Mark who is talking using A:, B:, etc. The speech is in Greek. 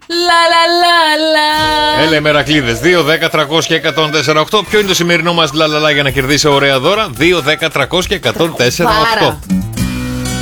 A: Λα.
B: Έλα, Μερακλείδες. 2, 10, 300 και 104,8. Ποιο είναι το σημερινό μας λαλαλά για να κερδίσει ωραία δώρα? 2, 10, 300 και 104,8.